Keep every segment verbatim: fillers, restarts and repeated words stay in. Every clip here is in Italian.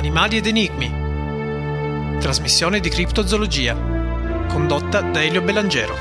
Animali ed enigmi. Trasmissione di criptozoologia, condotta da Elio Bellangero.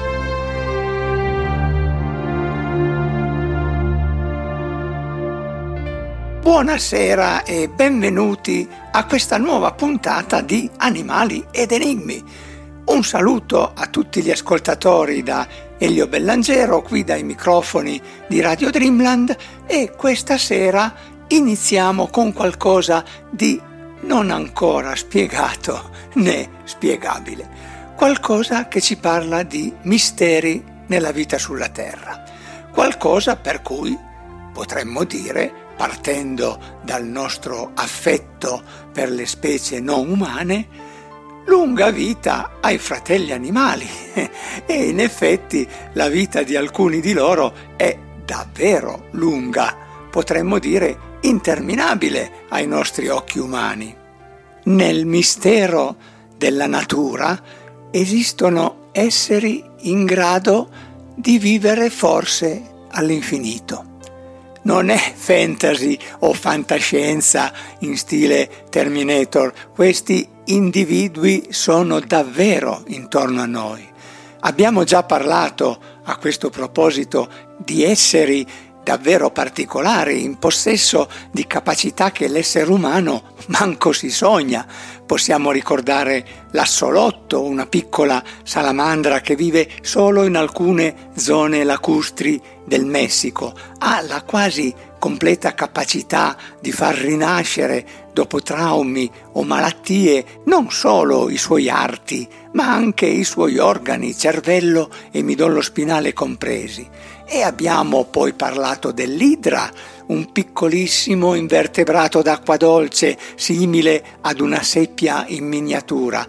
Buonasera e benvenuti a questa nuova puntata di Animali ed enigmi. Un saluto a tutti gli ascoltatori da Elio Bellangero, qui dai microfoni di Radio Dreamland, e questa sera iniziamo con qualcosa di non ancora spiegato né spiegabile, qualcosa che ci parla di misteri nella vita sulla Terra, qualcosa per cui potremmo dire, partendo dal nostro affetto per le specie non umane, lunga vita ai fratelli animali. E in effetti la vita di alcuni di loro è davvero lunga, potremmo dire interminabile ai nostri occhi umani. Nel mistero della natura esistono esseri in grado di vivere forse all'infinito. Non è fantasy o fantascienza in stile Terminator, questi individui sono davvero intorno a noi. Abbiamo già parlato a questo proposito di esseri davvero particolari, in possesso di capacità che l'essere umano manco si sogna. Possiamo ricordare l'assolotto, una piccola salamandra che vive solo in alcune zone lacustri del Messico. Ha la quasi completa capacità di far rinascere dopo traumi o malattie non solo i suoi arti, ma anche i suoi organi, cervello e midollo spinale compresi. E abbiamo poi parlato dell'idra, un piccolissimo invertebrato d'acqua dolce simile ad una seppia in miniatura.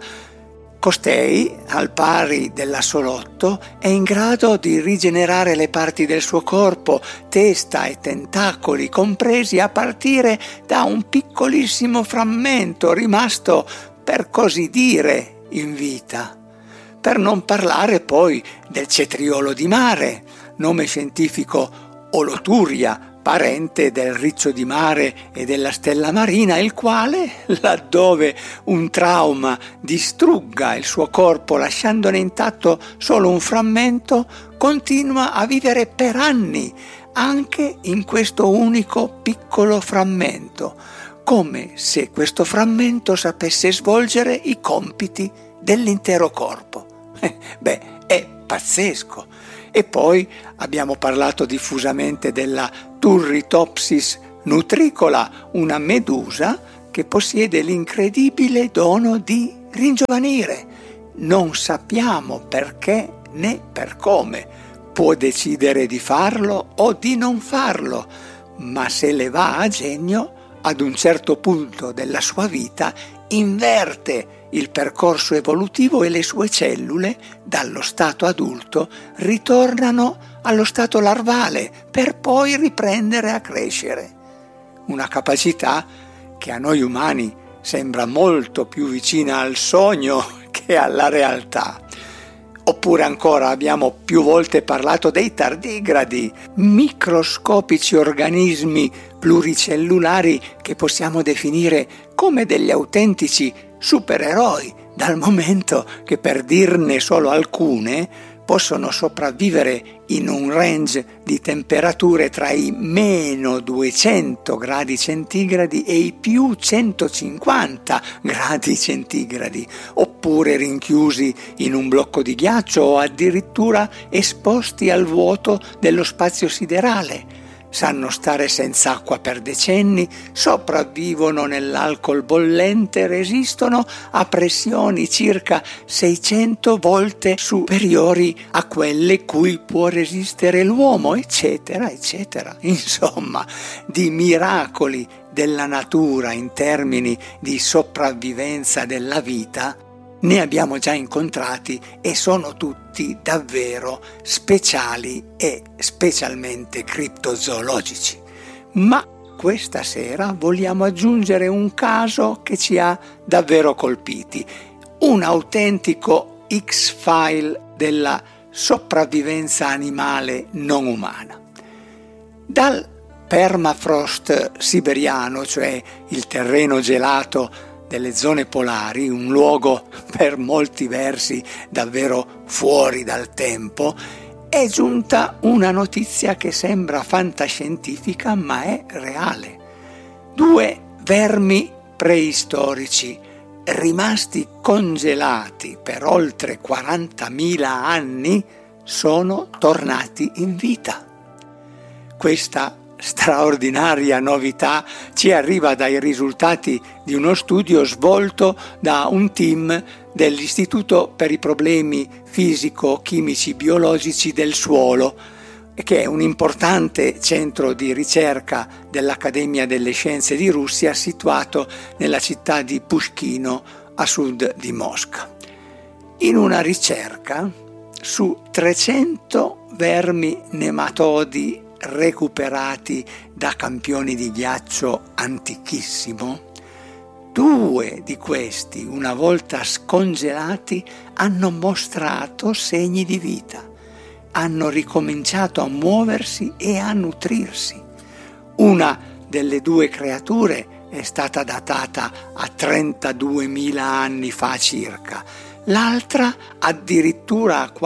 Costei, al pari dell'assolotto, è in grado di rigenerare le parti del suo corpo, testa e tentacoli compresi, a partire da un piccolissimo frammento rimasto, per così dire, in vita. Per non parlare poi del cetriolo di mare, nome scientifico Holoturia, parente del riccio di mare e della stella marina, il quale, laddove un trauma distrugga il suo corpo lasciandone intatto solo un frammento, continua a vivere per anni anche in questo unico piccolo frammento, come se questo frammento sapesse svolgere i compiti dell'intero corpo. Eh, beh, è pazzesco. E poi abbiamo parlato diffusamente della Turritopsis nutricola, una medusa che possiede l'incredibile dono di ringiovanire. Non sappiamo perché né per come. Può decidere di farlo o di non farlo, ma se le va a genio, ad un certo punto della sua vita inverte il percorso evolutivo e le sue cellule, dallo stato adulto, ritornano allo stato larvale per poi riprendere a crescere. Una capacità che a noi umani sembra molto più vicina al sogno che alla realtà. Oppure ancora abbiamo più volte parlato dei tardigradi, microscopici organismi pluricellulari che possiamo definire come degli autentici supereroi, dal momento che, per dirne solo alcune, possono sopravvivere in un range di temperature tra i meno duecento gradi centigradi e i più centocinquanta gradi centigradi, oppure rinchiusi in un blocco di ghiaccio o addirittura esposti al vuoto dello spazio siderale. Sanno stare senza acqua per decenni, sopravvivono nell'alcol bollente, resistono a pressioni circa seicento volte superiori a quelle cui può resistere l'uomo, eccetera, eccetera. Insomma, di miracoli della natura in termini di sopravvivenza della vita ne abbiamo già incontrati e sono tutti davvero speciali e specialmente criptozoologici. Ma questa sera vogliamo aggiungere un caso che ci ha davvero colpiti, un autentico X-file della sopravvivenza animale non umana. Dal permafrost siberiano, cioè il terreno gelato delle zone polari, un luogo per molti versi davvero fuori dal tempo, è giunta una notizia che sembra fantascientifica ma è reale. Due vermi preistorici rimasti congelati per oltre quarantamila anni sono tornati in vita. Questa straordinaria novità ci arriva dai risultati di uno studio svolto da un team dell'Istituto per i problemi fisico-chimici biologici del suolo, che è un importante centro di ricerca dell'Accademia delle Scienze di Russia situato nella città di Pushchino a sud di Mosca. In una ricerca su trecento vermi nematodi recuperati da campioni di ghiaccio antichissimo, due di questi, una volta scongelati, hanno mostrato segni di vita, hanno ricominciato a muoversi e a nutrirsi. Una delle due creature è stata datata a trentaduemila anni fa circa, l'altra addirittura a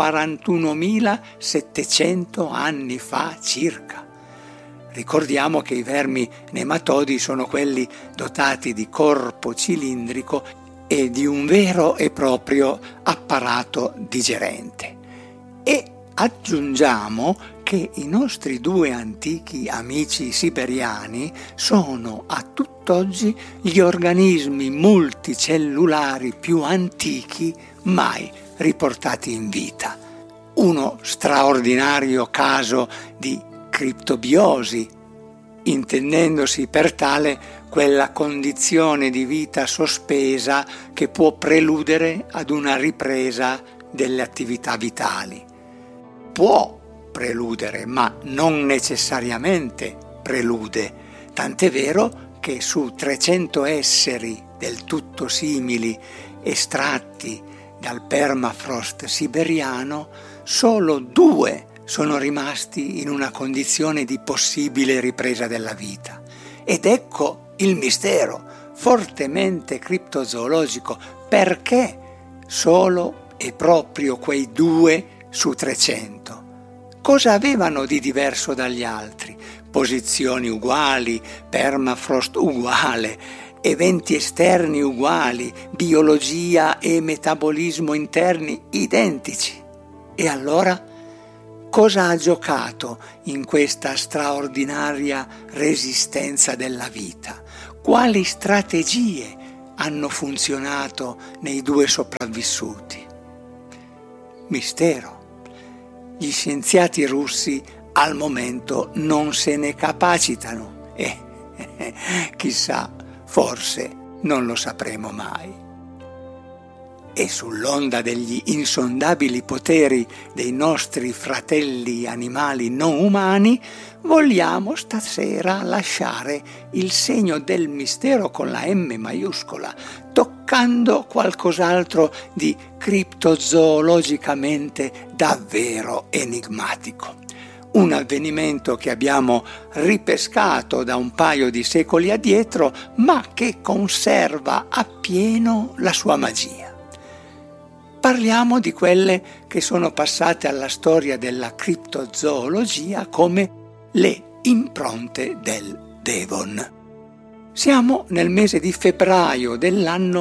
quarantunomilasettecento anni fa circa. Ricordiamo che i vermi nematodi sono quelli dotati di corpo cilindrico e di un vero e proprio apparato digerente. E aggiungiamo che i nostri due antichi amici siberiani sono a tutt'oggi gli organismi multicellulari più antichi mai riportati in vita. Uno straordinario caso di criptobiosi, intendendosi per tale quella condizione di vita sospesa che può preludere ad una ripresa delle attività vitali. Può preludere, ma non necessariamente prelude, tant'è vero che su trecento esseri del tutto simili estratti dal permafrost siberiano, solo due sono rimasti in una condizione di possibile ripresa della vita. Ed ecco il mistero fortemente criptozoologico: perché solo e proprio quei due su trecento? Cosa avevano di diverso dagli altri? Posizioni uguali, permafrost uguale, eventi esterni uguali, biologia e metabolismo interni identici. E allora cosa ha giocato in questa straordinaria resistenza della vita? Quali strategie hanno funzionato nei due sopravvissuti? Mistero. Gli scienziati russi al momento non se ne capacitano e chissà, forse non lo sapremo mai. E sull'onda degli insondabili poteri dei nostri fratelli animali non umani, vogliamo stasera lasciare il segno del mistero con la M maiuscola, toccando qualcos'altro di criptozoologicamente davvero enigmatico. Un avvenimento che abbiamo ripescato da un paio di secoli addietro, ma che conserva appieno la sua magia. Parliamo di quelle che sono passate alla storia della criptozoologia come le impronte del Devon. Siamo nel mese di febbraio dell'anno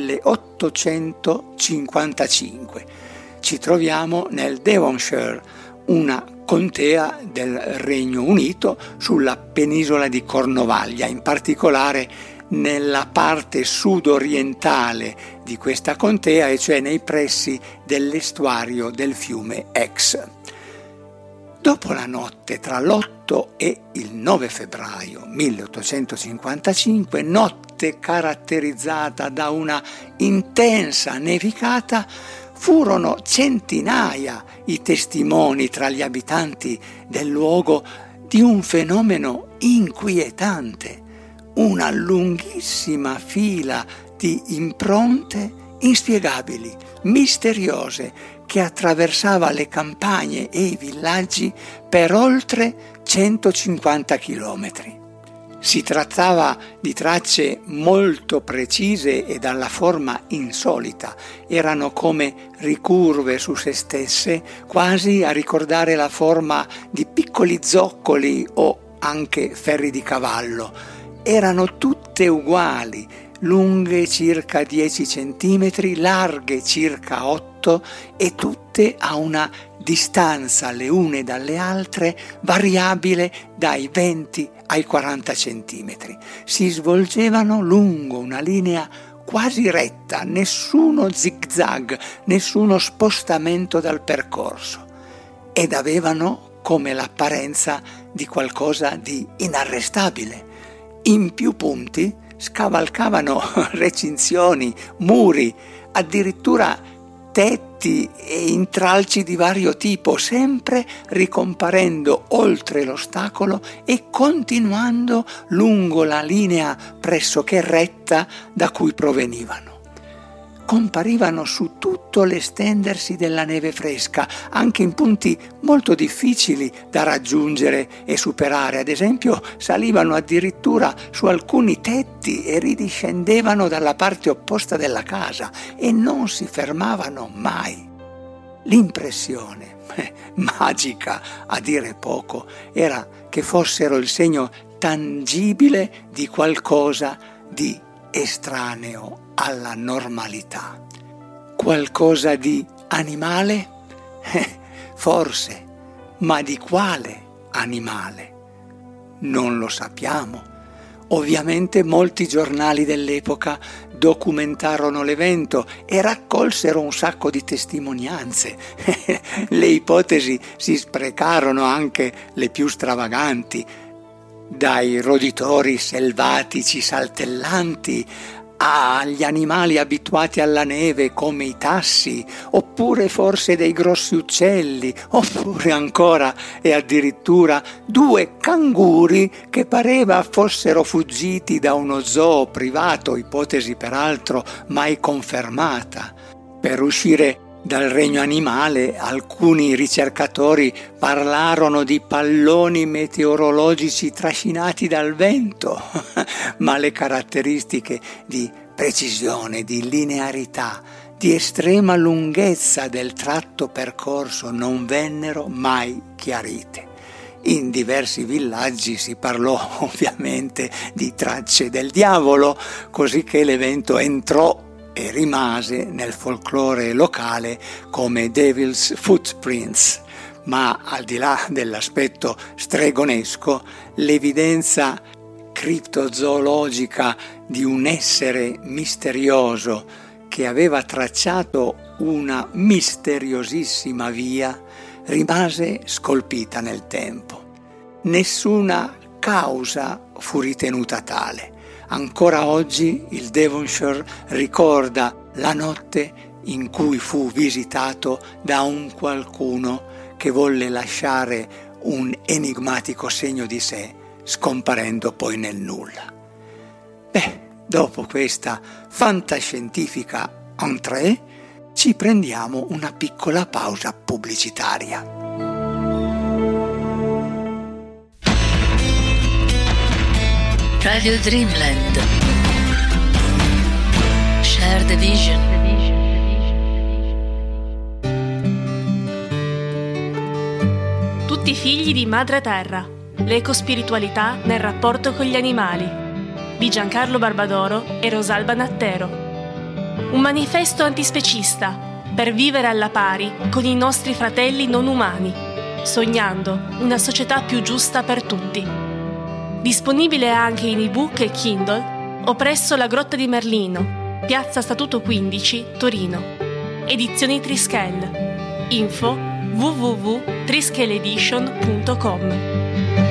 milleottocentocinquantacinque. Ci troviamo nel Devonshire, una contea del Regno Unito sulla penisola di Cornovaglia, in particolare nella parte sud-orientale di questa contea, e cioè nei pressi dell'estuario del fiume Ex. Dopo la notte tra l'otto e il nove febbraio milleottocentocinquantacinque, notte caratterizzata da una intensa nevicata, furono centinaia i testimoni tra gli abitanti del luogo di un fenomeno inquietante, una lunghissima fila di impronte inspiegabili, misteriose, che attraversava le campagne e i villaggi per oltre centocinquanta chilometri. Si trattava di tracce molto precise e dalla forma insolita. Erano come ricurve su se stesse, quasi a ricordare la forma di piccoli zoccoli o anche ferri di cavallo. Erano tutte uguali, lunghe circa dieci centimetri, larghe circa otto e tutte a una distanza le une dalle altre variabile dai venti ai quaranta centimetri. Si svolgevano lungo una linea quasi retta, nessuno zigzag, nessuno spostamento dal percorso, ed avevano come l'apparenza di qualcosa di inarrestabile. In più punti scavalcavano recinzioni, muri, addirittura tetti e intralci di vario tipo, sempre ricomparendo oltre l'ostacolo e continuando lungo la linea pressoché retta da cui provenivano. Comparivano su tutto l'estendersi della neve fresca, anche in punti molto difficili da raggiungere e superare. Ad esempio, salivano addirittura su alcuni tetti e ridiscendevano dalla parte opposta della casa e non si fermavano mai. L'impressione, eh, magica a dire poco, era che fossero il segno tangibile di qualcosa di estraneo alla normalità. Qualcosa di animale? Eh, forse, ma di quale animale? Non lo sappiamo. Ovviamente molti giornali dell'epoca documentarono l'evento e raccolsero un sacco di testimonianze. Le ipotesi si sprecarono, anche le più stravaganti, dai roditori selvatici saltellanti agli animali abituati alla neve come i tassi, oppure forse dei grossi uccelli, oppure ancora e addirittura due canguri che pareva fossero fuggiti da uno zoo privato, ipotesi peraltro mai confermata. Per uscire dal regno animale, alcuni ricercatori parlarono di palloni meteorologici trascinati dal vento, ma le caratteristiche di precisione, di linearità, di estrema lunghezza del tratto percorso non vennero mai chiarite. In diversi villaggi si parlò ovviamente di tracce del diavolo, così che l'evento entrò e rimase nel folklore locale come Devil's Footprints, ma al di là dell'aspetto stregonesco, l'evidenza criptozoologica di un essere misterioso che aveva tracciato una misteriosissima via rimase scolpita nel tempo. Nessuna causa fu ritenuta tale. Ancora oggi il Devonshire ricorda la notte in cui fu visitato da un qualcuno che volle lasciare un enigmatico segno di sé, scomparendo poi nel nulla. Beh, dopo questa fantascientifica entrée, ci prendiamo una piccola pausa pubblicitaria. Radio Dreamland. Share the vision. Tutti figli di Madre Terra. L'ecospiritualità nel rapporto con gli animali. Di Giancarlo Barbadoro e Rosalba Nattero. Un manifesto antispecista per vivere alla pari con i nostri fratelli non umani, sognando una società più giusta per tutti. Disponibile anche in ebook e Kindle o presso la Grotta di Merlino, Piazza Statuto quindici, Torino. Edizioni Triskele. Info w w w punto triskele edition punto com.